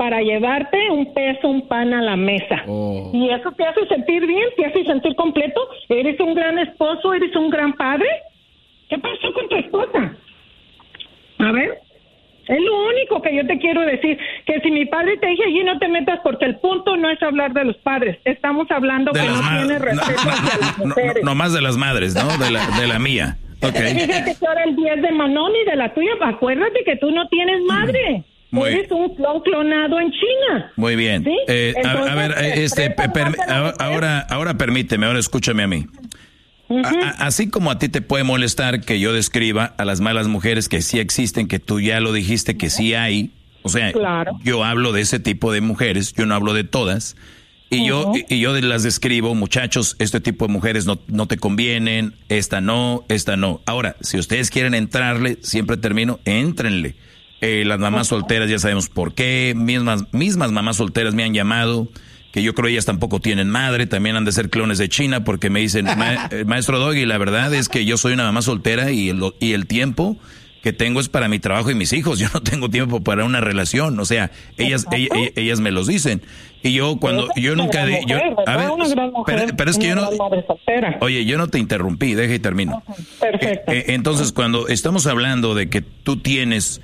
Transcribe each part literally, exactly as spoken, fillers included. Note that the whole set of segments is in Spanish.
para llevarte un peso, un pan a la mesa. Oh. Y eso te hace sentir bien, te hace sentir completo. Eres un gran esposo, eres un gran padre. ¿Qué pasó con tu esposa? A ver, es lo único que yo te quiero decir, que si mi padre te dice allí no te metas porque el punto no es hablar de los padres, estamos hablando de que no ma- tiene respeto no, hacia las mujeres. No, no más de las madres, ¿no? De la, de la mía. Okay. Fíjate que ahora el diez de Manón y de la tuya, acuérdate que tú no tienes madre. Muy, eres un clon clonado en China. Muy bien. ¿Sí? Eh, Entonces, a, a ver, este, per, ahora, ahora permíteme, ahora escúchame a mí. Uh-huh. A, a, así como a ti te puede molestar que yo describa a las malas mujeres que sí existen, que tú ya lo dijiste que sí hay, o sea, claro. Yo hablo de ese tipo de mujeres, yo no hablo de todas. Y yo, uh-huh. y yo las describo, muchachos, este tipo de mujeres no, no te convienen, esta no, esta no. Ahora, si ustedes quieren entrarle, siempre termino, éntrenle. Eh, las mamás uh-huh. solteras ya sabemos por qué, mismas, mismas mamás solteras me han llamado, que yo creo ellas tampoco tienen madre, también han de ser clones de China, porque me dicen, Ma- maestro Doggy, la verdad es que yo soy una mamá soltera y el, y el tiempo que tengo es para mi trabajo y mis hijos, yo no tengo tiempo para una relación, o sea, ellas ellas, ellas me los dicen. Y yo cuando yo nunca de, yo a ver, pero, pero es que yo no Oye, yo no te interrumpí, deja y termino. Perfecto. Eh, entonces, cuando estamos hablando de que tú tienes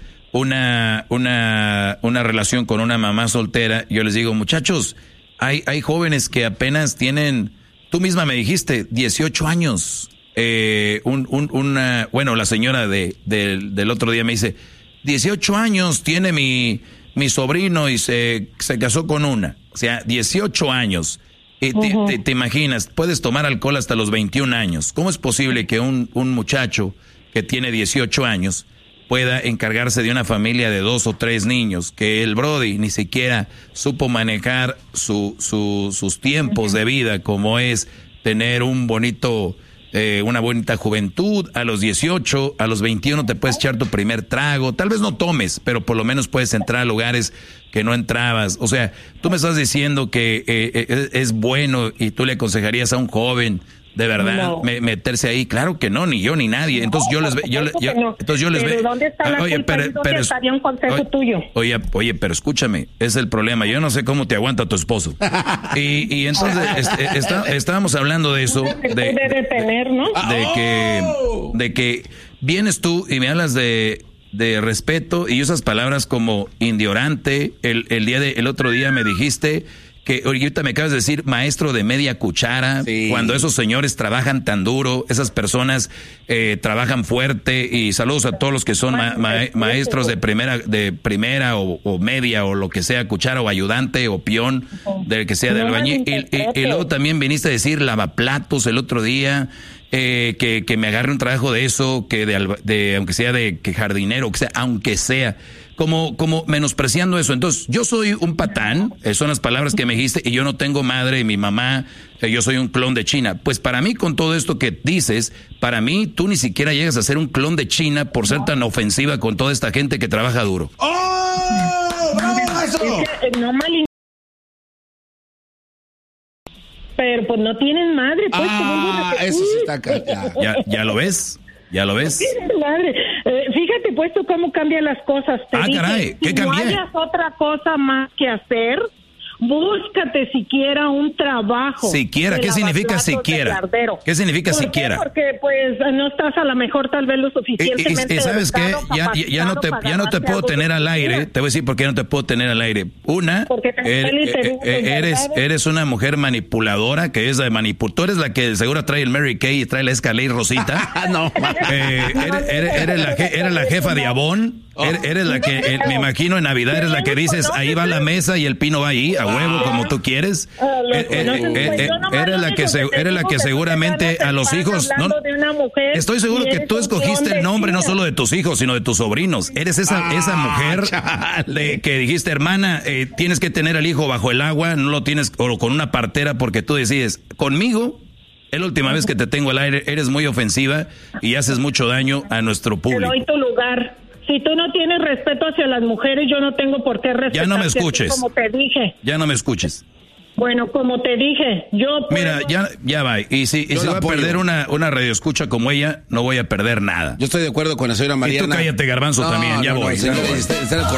una una una relación con una mamá soltera, yo les digo, muchachos, hay hay jóvenes que apenas tienen, tú misma me dijiste, dieciocho años. Eh, un, un, una, bueno, la señora de, de, del otro día me dice, dieciocho años tiene mi, mi sobrino y se, se casó con una. O sea, dieciocho años. Y te, uh-huh. te, te imaginas, puedes tomar alcohol hasta los veintiún años. ¿Cómo es posible que un, un muchacho que tiene dieciocho años pueda encargarse de una familia de dos o tres niños? Que el Brody ni siquiera supo manejar su, su, sus tiempos uh-huh. de vida, como es tener un bonito... Eh, una bonita juventud. A los dieciocho, a los veintiuno te puedes echar tu primer trago, tal vez no tomes, pero por lo menos puedes entrar a lugares que no entrabas. O sea, tú me estás diciendo que eh, eh, es bueno y tú le aconsejarías a un joven de verdad no. me, meterse ahí. Claro que no, ni yo ni nadie. Entonces yo les ve, yo, yo, no. entonces yo les pero ve, ¿dónde está la oye, culpa pero, y dónde pero, estaría un consejo oye, tuyo? Oye, oye, pero escúchame, es el problema. Yo no sé cómo te aguanta tu esposo. Y, y entonces est, está, estábamos hablando de eso, de, de, detener, ¿no? de que, de que vienes tú y me hablas de de respeto y usas palabras como indiorante. El, el día de, el otro día me dijiste que ahorita me acabas de decir maestro de media cuchara, sí. Cuando esos señores trabajan tan duro, esas personas eh, trabajan fuerte. Y saludos a todos los que son ma, ma, maestros de primera, de primera o, o media o lo que sea, cuchara o ayudante o peón, del que sea, del albañil. Y, y, y luego también viniste a decir lavaplatos el otro día. Eh, que, que me agarre un trabajo de eso, que de, de aunque sea de que jardinero, que sea, aunque sea, como, como menospreciando eso. Entonces, yo soy un patán, eh, son las palabras que me dijiste, y yo no tengo madre, y mi mamá, eh, yo soy un clon de China. Pues para mí, con todo esto que dices, para mí, tú ni siquiera llegas a ser un clon de China por ser tan ofensiva con toda esta gente que trabaja duro. ¡Oh! ¡Bravo, eso! Es que, no mal. Pero pues no tienes madre, pues. Ah, eso sí está acá. ¿Ya, ya lo ves? ¿Ya lo ves? Madre, eh, fíjate pues tú cómo cambian las cosas. Te ah, dije, caray, ¿qué si cambié? no hayas otra cosa más que hacer, búscate siquiera un trabajo. Siquiera, ¿qué significa siquiera? ¿Qué significa ¿Por siquiera? Qué? Porque pues no estás a lo mejor tal vez lo suficientemente. Y, y, y ¿sabes qué? Ya, ya no te, ya no te puedo tener al aire. Te voy a decir por qué no te puedo tener al aire. Una, eres, eres, eres una mujer manipuladora, que es de manipul. Tú eres la que seguro trae el Mary Kay y trae la Escalade Rosita. No. Eh, eres, eres, eres, la, eres la jefa de Avon. Eres, eres la que, eh, me imagino en Navidad, eres la que dices, ahí va la mesa y el pino va ahí, a huevo, como tú quieres. Eh, eh, eh, eh, eres la que, se, eres la que seguramente a los hijos... No, estoy seguro que tú escogiste el nombre no solo de tus hijos, sino de tus sobrinos. Eres esa, ah, esa mujer de, que dijiste, hermana, eh, tienes que tener al hijo bajo el agua, no lo tienes o con una partera porque tú decides, conmigo... Es la última vez que te tengo al aire, eres muy ofensiva y haces mucho daño a nuestro público. Te doy tu lugar. Si tú no tienes respeto hacia las mujeres, yo no tengo por qué respetar. Ya no me escuches. Como te dije. Ya no me escuches. Bueno, como te dije, yo... Puedo... Mira, ya, ya va. Y si, y si va a perder una, una radioescucha como ella, no voy a perder nada. Yo estoy de acuerdo con la señora Mariana. Y tú cállate, Garbanzo, no, también, ya no, voy. No, está, está